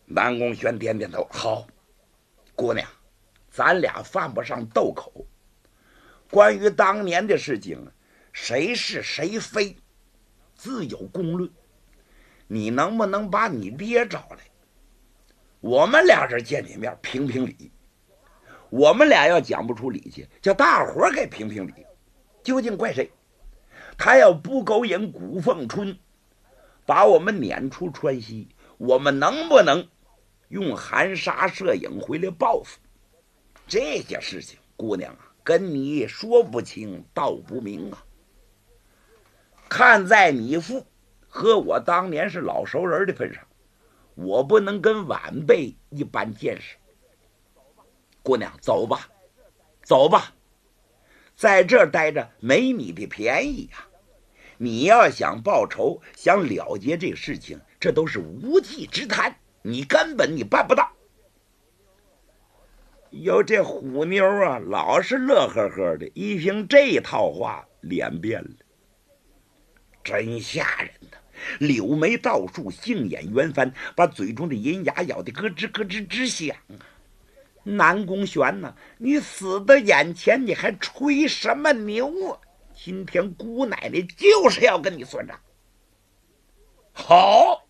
南宫玄点点头，好，姑娘，咱俩犯不上斗口。关于当年的事情，谁是谁非，自有公论。你能不能把你爹找来？我们俩人见见面，评评理。我们俩要讲不出理去，叫大伙儿给评评理，究竟怪谁？他要不勾引古凤春，把我们撵出川西，我们能不能用含沙射影回来报复？这些事情，姑娘啊，跟你说不清道不明啊。看在你父和我当年是老熟人的份上，我不能跟晚辈一般见识。姑娘，走吧，走吧，在这儿待着没你的便宜呀。你要想报仇，想了结这个事情，这都是无稽之谈，你根本办不到。有这虎妞啊，老是乐呵呵的，一听这套话，脸变了，真吓人呐！柳眉倒竖，杏眼圆翻，把嘴中的银牙咬得咯吱咯吱直响啊！南宫玄呢，你死的眼前，你还吹什么牛啊？今天姑奶奶就是要跟你算账。好，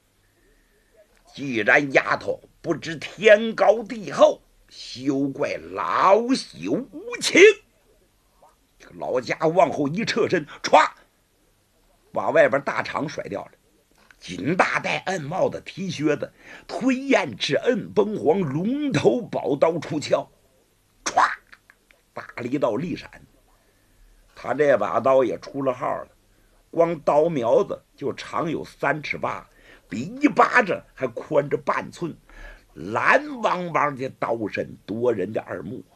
既然丫头不知天高地厚，休怪老朽无情。这个老家往后一侧身，歘，把外边大氅甩掉了，锦大带摁帽子提靴子，推燕翅摁崩黄，龙头宝刀出鞘，歘，打了一道利闪。他这把刀也出了号了，光刀苗子就长有3尺8，比一巴掌还宽着半寸，蓝汪汪的刀身夺人的耳目。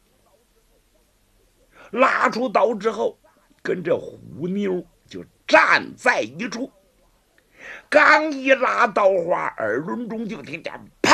拉出刀之后，跟这虎妞就站在一处，刚一拉刀花，耳轮中就听见啪，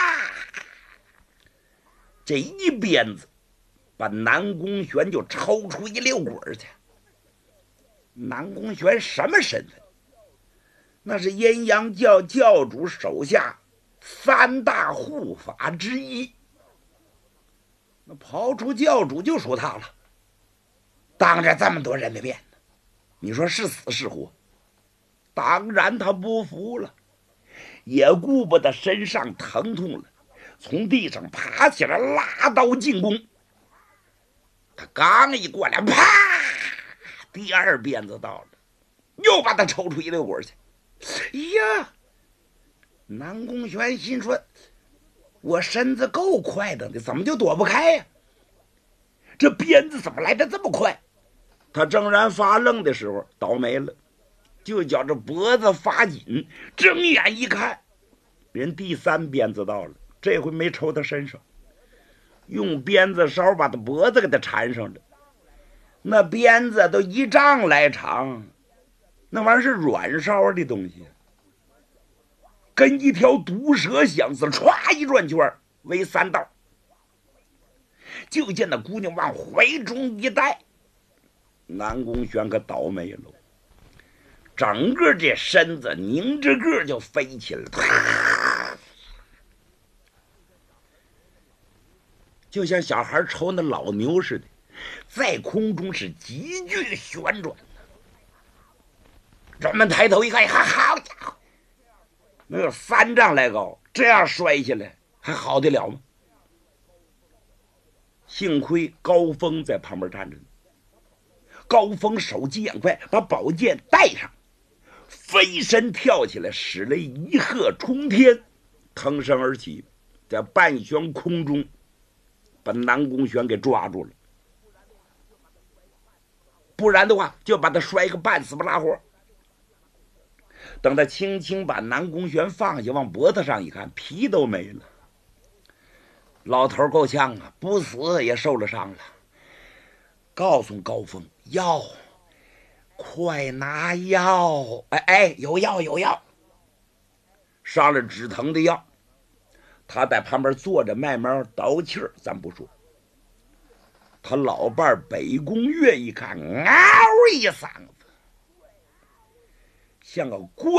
这一鞭子把南宫玄就抽出一溜滚去。南宫玄什么身份？那是阴阳教教主手下3大护法之一，那刨除教主就属他了。当着这么多人的面，你说是死是活？当然他不服了，也顾不得身上疼痛了，从地上爬起来，拉刀进攻。他刚一过来，啪，第2鞭子到了，又把他抽出一溜滚去。哎呀，南宫玄心说，我身子够快的，怎么就躲不开呀？这鞭子怎么来的这么快？他正然发愣的时候，倒霉了，就觉着脖子发紧，睁眼一看，人第3鞭子到了，这回没抽他身上，用鞭子梢把他脖子给他缠上了。那鞭子都1丈来长，那玩意儿是软梢的东西，跟一条毒蛇相似，歘一转圈，为3道。就见那姑娘往怀中一带，南宫玄可倒霉了，整个这身子拧着个就飞起来了，就像小孩抽那老牛似的，在空中是急剧的旋转。人们抬头一看，好家伙，那有3丈来高，这样摔下来还好得了吗？幸亏高峰在旁边站着呢，高峰手疾眼快，把宝剑带上，飞身跳起来，使了一鹤冲天，腾身而起，在半悬空中把南宫玄给抓住了，不然的话就把他摔个半死不拉活。等他轻轻把南宫玄放下，往脖子上一看，皮都没了。老头够呛啊，不死也受了伤了。告诉高峰，药，快拿药！哎，有药有药。上了止疼的药，他在旁边坐着慢慢倒气儿，咱不说。他老伴北宫月一看，嗷一嗓子，像个